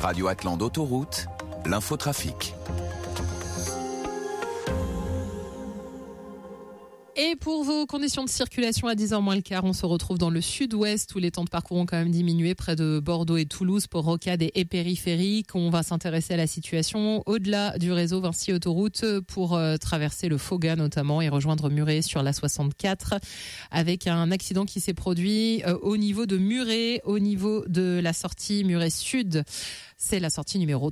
Radio Atlante Autoroute, l'infotrafic. Et pour vos conditions de circulation à 10h moins le quart, on se retrouve dans le sud-ouest où les temps de parcours ont quand même diminué près de Bordeaux et Toulouse pour rocades et périphériques. On va s'intéresser à la situation au-delà du réseau Vinci Autoroute pour traverser le Foga notamment et rejoindre Muret sur la 64 avec un accident qui s'est produit au niveau de Muret, au niveau de la sortie Muret Sud. C'est la sortie numéro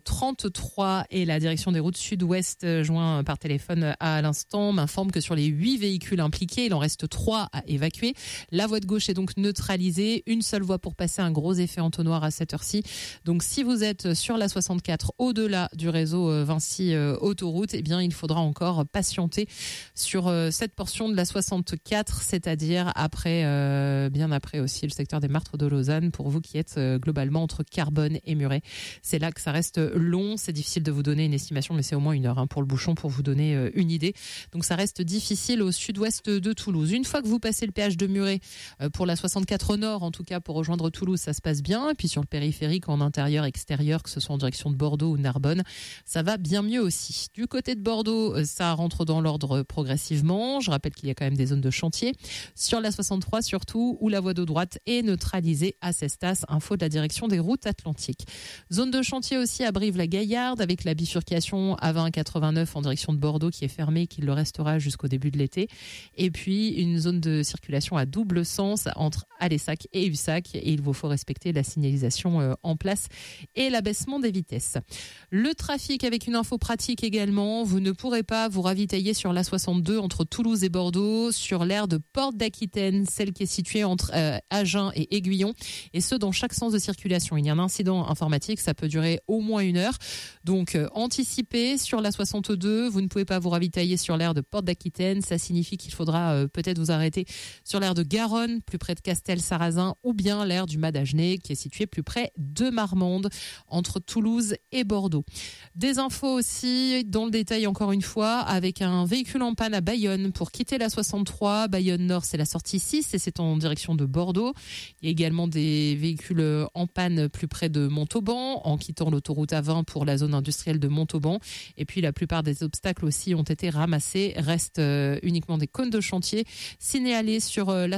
33 et la direction des routes sud-ouest joint par téléphone à l'instant m'informe que sur les 8 véhicules impliqués, il en reste 3 à évacuer. La voie de gauche est donc neutralisée. Une seule voie pour passer, un gros effet entonnoir à cette heure-ci. Donc si vous êtes sur la 64 au-delà du réseau Vinci Autoroute, eh bien il faudra encore patienter sur cette portion de la 64, c'est-à-dire après, bien après aussi le secteur des Martres de Lausanne pour vous qui êtes globalement entre Carbone et Muret. C'est là que ça reste long, c'est difficile de vous donner une estimation, mais c'est au moins 1 heure pour le bouchon pour vous donner une idée. Donc ça reste difficile au sud-ouest de Toulouse. Une fois que vous passez le péage de Muret, pour la 64 au nord en tout cas, pour rejoindre Toulouse, ça se passe bien. Et puis sur le périphérique, en intérieur, extérieur, que ce soit en direction de Bordeaux ou de Narbonne, ça va bien mieux aussi. Du côté de Bordeaux, ça rentre dans l'ordre progressivement. Je rappelle qu'il y a quand même des zones de chantier. Sur la 63 surtout, où la voie de droite est neutralisée à Cestas, info de la direction des routes atlantiques. Zone de chantier aussi à Brive-la-Gaillarde avec la bifurcation A20-89 en direction de Bordeaux qui est fermée, qui le restera jusqu'au début de l'été. Et puis une zone de circulation à double sens entre Alessac et Ussac et il vous faut respecter la signalisation en place et l'abaissement des vitesses. Le trafic avec une info pratique également, vous ne pourrez pas vous ravitailler sur l'A62 entre Toulouse et Bordeaux sur l'aire de Porte d'Aquitaine, celle qui est située entre Agen et Aiguillon et ce dans chaque sens de circulation. Il y a un incident informatique, ça peut durer au moins 1 heure. Donc anticipez sur la 62, vous ne pouvez pas vous ravitailler sur l'aire de Porte d'Aquitaine, ça signifie qu'il faudra peut-être vous arrêter sur l'aire de Garonne, plus près de Castel-Sarrazin ou bien l'aire du Madagenais qui est située plus près de Marmande entre Toulouse et Bordeaux. Des infos aussi dans le détail encore une fois avec un véhicule en panne à Bayonne pour quitter la 63. Bayonne Nord, c'est la sortie 6 et c'est en direction de Bordeaux. Il y a également des véhicules en panne plus près de Montauban en quittant l'autoroute A20 pour la zone industrielle de Montauban. Et puis la plupart des obstacles aussi ont été ramassés. Restent uniquement des cônes de chantier signalés sur la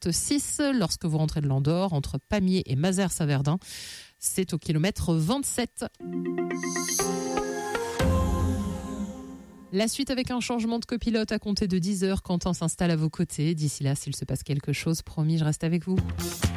66 lorsque vous rentrez de l'Andorre entre Pamiers et Mazères-Saverdin. C'est au kilomètre 27. La suite avec un changement de copilote à compter de 10h. Quentin s'installe à vos côtés. D'ici là, s'il se passe quelque chose, promis, je reste avec vous.